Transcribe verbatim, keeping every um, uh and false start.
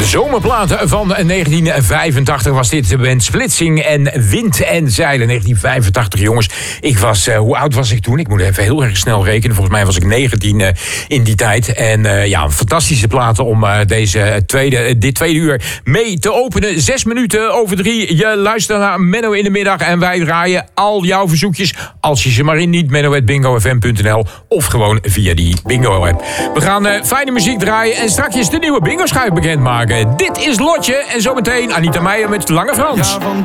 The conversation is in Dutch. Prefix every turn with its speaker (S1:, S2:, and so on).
S1: zomerplaten van negentien vijfentachtig was dit. De band Splitsing en Wind en Zeilen. negentien vijfentachtig, jongens. Ik was, uh, hoe oud was ik toen? Ik moet even heel erg snel rekenen. Volgens mij was ik negentien uh, in die tijd. En uh, ja, fantastische platen om uh, deze tweede, uh, dit tweede uur mee te openen. Zes minuten over drie. Je luistert naar Menno in de middag. En wij draaien al jouw verzoekjes. Als je ze maar in niet. menno at bingo f m punt n l. Of gewoon via die bingo-app. We gaan uh, fijne muziek draaien. En straks de nieuwe bingo-schuif bekendmaken. Dit is Lotje. En zometeen Anita Meijer met Lange Frans.
S2: Ja, want